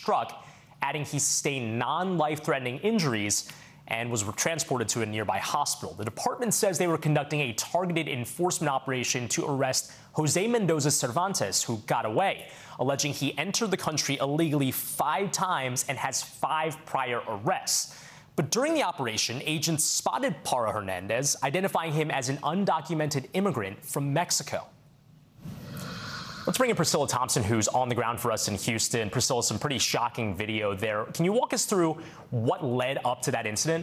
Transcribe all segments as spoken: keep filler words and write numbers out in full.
struck, adding he sustained non-life-threatening injuries and was transported to a nearby hospital. The department says they were conducting a targeted enforcement operation to arrest Jose Mendoza Cervantes, who got away, alleging he entered the country illegally five times and has five prior arrests. But during the operation, agents spotted Parra Hernandez, identifying him as an undocumented immigrant from Mexico. Let's bring in Priscilla Thompson, who's on the ground for us in Houston. Priscilla, some pretty shocking video there. Can you walk us through what led up to that incident?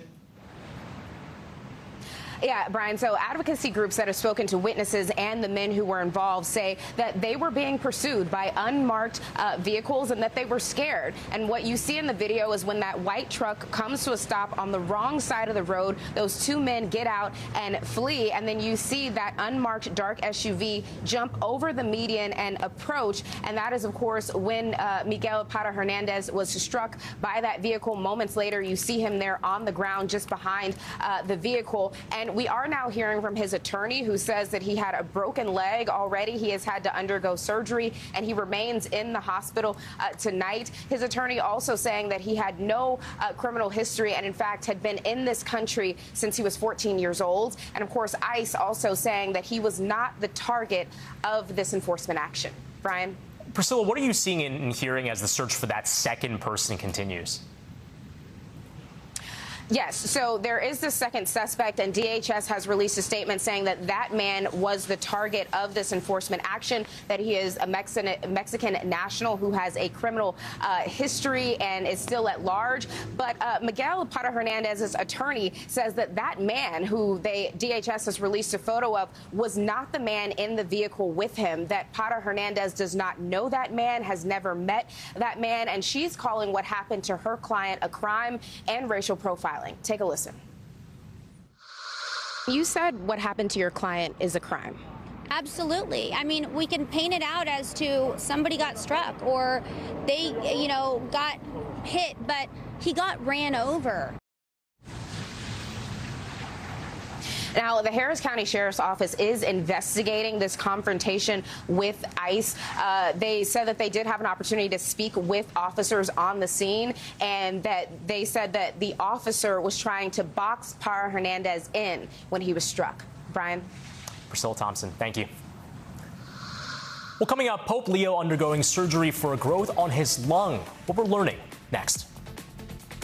Yeah, Brian, so advocacy groups that have spoken to witnesses and the men who were involved say that they were being pursued by unmarked uh, vehicles and that they were scared. And what you see in the video is when that white truck comes to a stop on the wrong side of the road, those two men get out and flee. And then you see that unmarked dark S U V jump over the median and approach. And that is, of course, when uh, Miguel Parra Hernandez was struck by that vehicle. Moments later, you see him there on the ground just behind uh, the vehicle. And we are now hearing from his attorney, who says that he had a broken leg already. He has had to undergo surgery, and he remains in the hospital uh, tonight. His attorney also saying that he had no uh, criminal history and, in fact, had been in this country since he was fourteen years old. And, of course, ICE also saying that he was not the target of this enforcement action. Brian? Priscilla, what are you seeing and hearing as the search for that second person continues? Yes, so there is the second suspect, and D H S has released a statement saying that that man was the target of this enforcement action, that he is a Mexican, Mexican national who has a criminal uh, history and is still at large. But uh, Miguel Parra Hernandez's attorney says that that man, who they D H S has released a photo of, was not the man in the vehicle with him, that Parra Hernandez does not know that man, has never met that man, and she's calling what happened to her client a crime and racial profiling. Take a listen. You said what happened to your client is a crime. Absolutely. I mean, we can paint it out as to somebody got struck or they, you know, got hit, but he got ran over. Now, the Harris County Sheriff's Office is investigating this confrontation with ICE. Uh, they said that they did have an opportunity to speak with officers on the scene, and that they said that the officer was trying to box Parra Hernandez in when he was struck. Brian? Priscilla Thompson, thank you. Well, coming up, Pope Leo undergoing surgery for a growth on his lung. What we're learning next.